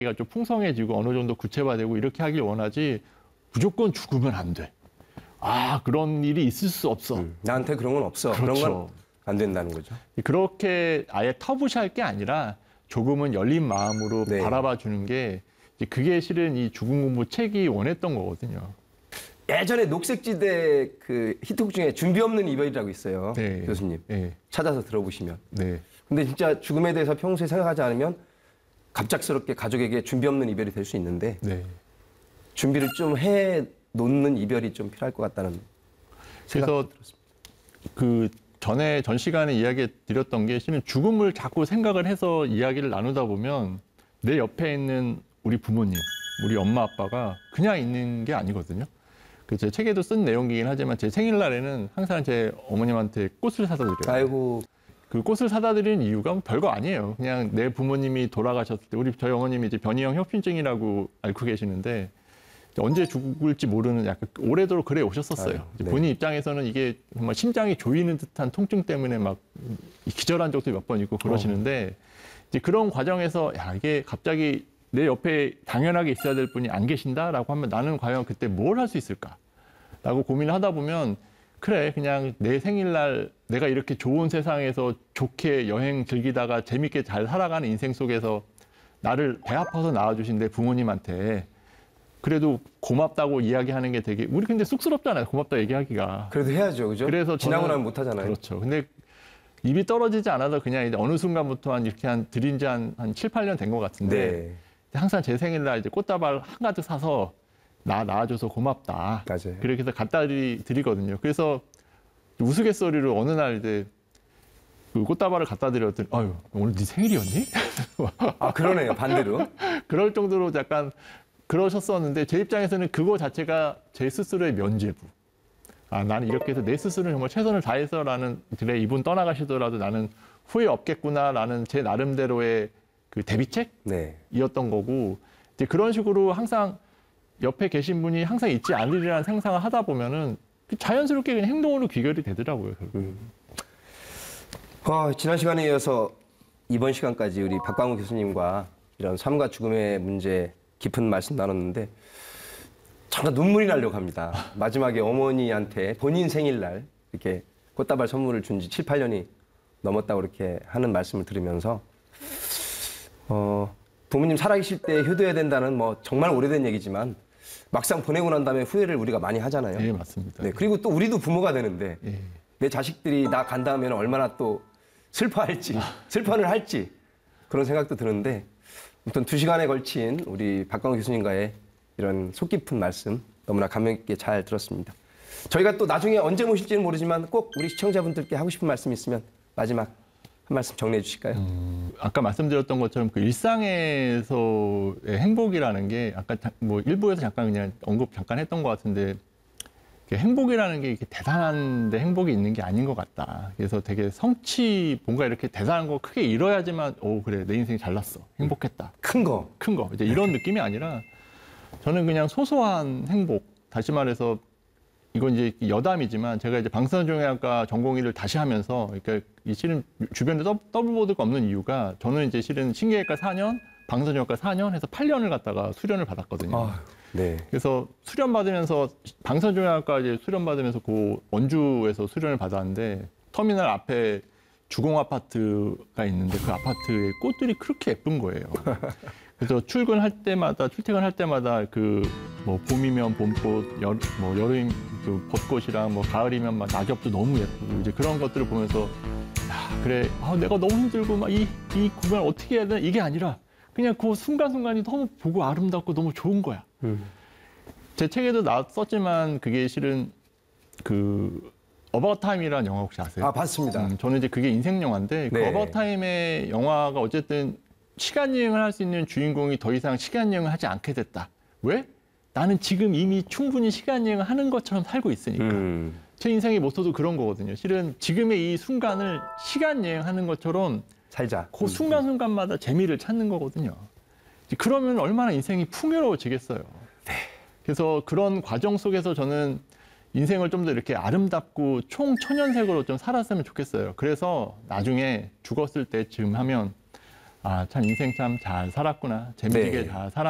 좀 풍성해지고 어느 정도 구체화되고 이렇게 하길 원하지 무조건 죽으면 안 돼. 아, 그런 일이 있을 수 없어. 나한테 그런 건 없어. 그렇죠. 그런 건 안 된다는 거죠. 그렇게 아예 터부시할 게 아니라 조금은 열린 마음으로 네. 바라봐 주는 게 이제 그게 실은 이 죽음 공부 책이 원했던 거거든요. 예전에 녹색지대 그 히트곡 중에 준비 없는 이별이라고 있어요. 네. 교수님. 네. 찾아서 들어보시면. 네. 근데 진짜 죽음에 대해서 평소에 생각하지 않으면 갑작스럽게 가족에게 준비 없는 이별이 될 수 있는데 네. 준비를 좀 해 놓는 이별이 좀 필요할 것 같다는 그래서 그 전 시간에 이야기 드렸던 게 실은 죽음을 자꾸 생각을 해서 이야기를 나누다 보면 내 옆에 있는 우리 부모님, 우리 엄마 아빠가 그냥 있는 게 아니거든요. 그 제 책에도 쓴 내용이긴 하지만 제 생일날에는 항상 제 어머님한테 꽃을 사다 드려요. 아이고. 그 꽃을 사다 드리는 이유가 별거 아니에요. 그냥 내 부모님이 돌아가셨을 때 저희 어머님이 이제 변이형 협심증이라고 앓고 계시는데 언제 죽을지 모르는 약간 오래도록 그래 오셨었어요. 아유, 네. 본인 입장에서는 이게 정말 심장이 조이는 듯한 통증 때문에 막 기절한 적도 몇 번 있고 그러시는데 이제 그런 과정에서 야, 이게 갑자기 내 옆에 당연하게 있어야 될 분이 안 계신다라고 하면 나는 과연 그때 뭘 할 수 있을까라고 고민을 하다 보면 그래 그냥 내 생일날 내가 이렇게 좋은 세상에서 좋게 여행 즐기다가 재밌게 잘 살아가는 인생 속에서 나를 배 아파서 낳아주신 내 부모님한테 그래도 고맙다고 이야기하는 게 되게 우리 근데 쑥스럽잖아요. 고맙다 얘기하기가. 그래도 해야죠. 그죠? 그래서 지나고 저는- 나면 못 하잖아요. 그렇죠. 근데 입이 떨어지지 않아도 그냥 이제 어느 순간부터 이렇게 들인 지 한 7, 8년 된 것 같은데 네. 항상 제 생일날 이제 꽃다발 한가득 사서 낳아줘서 고맙다. 맞아요. 그렇게 해서 갖다 드리거든요. 그래서 우스갯소리로 어느 날 이제 그 꽃다발을 갖다 드렸더니 아유 오늘 네 생일이었니? 아, 그러네요. 반대로. 그럴 정도로 약간 그러셨었는데 제 입장에서는 그거 자체가 제 스스로의 면죄부. 아, 나는 이렇게 해서 내 스스로는 정말 최선을 다해서라는 그래 이분 떠나가시더라도 나는 후회 없겠구나라는 제 나름대로의 그 대비책이었던 네. 거고 이제 그런 식으로 항상 옆에 계신 분이 항상 있지 않으리라는 상상을 하다 보면은 자연스럽게 그냥 행동으로 귀결이 되더라고요. 결국. 지난 시간에 이어서 이번 시간까지 우리 박광우 교수님과 이런 삶과 죽음의 문제 깊은 말씀 나눴는데 잠깐 눈물이 나려고 합니다. 마지막에 어머니한테 본인 생일날 이렇게 꽃다발 선물을 준 지 7, 8년이 넘었다고 이렇게 하는 말씀을 들으면서 부모님 살아계실 때 효도해야 된다는 뭐 정말 오래된 얘기지만 막상 보내고 난 다음에 후회를 우리가 많이 하잖아요. 네, 맞습니다. 네, 그리고 또 우리도 부모가 되는데 예. 내 자식들이 나 간 다음에는 얼마나 또 슬퍼할지, 슬퍼는 할지 그런 생각도 드는데 아무튼 2시간에 걸친 우리 박광우 교수님과의 이런 속 깊은 말씀 너무나 감명 있게 잘 들었습니다. 저희가 또 나중에 언제 모실지는 모르지만 꼭 우리 시청자분들께 하고 싶은 말씀 있으면 마지막 한 말씀 정리해 주실까요? 아까 말씀드렸던 것처럼 그 일상에서의 행복이라는 게 아까 뭐 일부에서 잠깐 그냥 언급 잠깐 했던 것 같은데 행복이라는 게 이렇게 대단한데 행복이 있는 게 아닌 것 같다. 그래서 되게 뭔가 이렇게 대단한 거 크게 이뤄야지만 그래 내 인생이 잘났어 행복했다. 큰 거. 큰 거 이제 이런 느낌이 아니라 저는 그냥 소소한 행복. 다시 말해서 이건 이제 여담이지만 제가 이제 방사선종양학과 전공의를 다시 하면서 그러니까 이 실은 주변에 더블보드가 없는 이유가 저는 이제 실은 신경외과 4년, 방사선종양학과 4년 해서 8년을 갔다가 수련을 받았거든요. 네. 그래서 수련 받으면서 방사선종양학과 이제 수련 받으면서 그 원주에서 수련을 받았는데 터미널 앞에 주공 아파트가 있는데 그 아파트에 꽃들이 그렇게 예쁜 거예요. 그래서 출퇴근할 때마다 그 뭐 봄이면 봄꽃, 여름 그 벚꽃이랑 뭐 가을이면 막 낙엽도 너무 예쁘고 이제 그런 것들을 보면서 야, 그래 내가 너무 힘들고 막 이 구간을 어떻게 해야 되나 이게 아니라 그냥 그 순간순간이 너무 보고 아름답고 너무 좋은 거야. 제 책에도 썼지만 그게 실은 그 어바웃 타임이라는 영화 혹시 아세요? 아, 봤습니다. 저는 이제 그게 인생 영화인데 그 네. 어바웃 타임의 영화가 어쨌든 시간 여행을 할 수 있는 주인공이 더 이상 시간 여행을 하지 않게 됐다. 왜? 나는 지금 이미 충분히 시간 여행을 하는 것처럼 살고 있으니까. 제 인생의 모토도 그런 거거든요. 실은 지금의 이 순간을 시간 여행하는 것처럼 살자. 그 순간순간마다 재미를 찾는 거거든요. 그러면 얼마나 인생이 풍요로워지겠어요. 그래서 그런 과정 속에서 저는 인생을 좀 더 이렇게 아름답고 총천연색으로 좀 살았으면 좋겠어요. 그래서 나중에 죽었을 때쯤 하면 아, 참 인생 참 잘 살았구나. 재미지게 네. 잘 살았